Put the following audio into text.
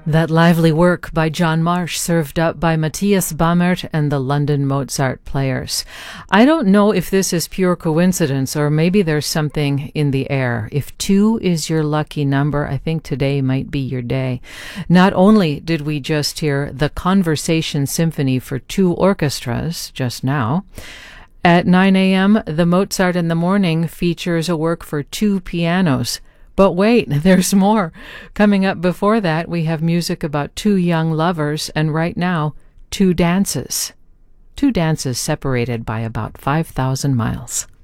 That lively work by John Marsh, served up by Matthias Bammert and the London Mozart Players. I don't know if this is pure coincidence or maybe there's something in the air. If 2 is your lucky number, I think today might be your day. Not only did we just hear the Conversation Symphony for 2 orchestras just now, at 9 a.m., the Mozart in the Morning features a work for 2 pianos. But wait, there's more. Coming up before that, we have music about 2 young lovers, and right now, 2 dances. 2 dances separated by about 5,000 miles.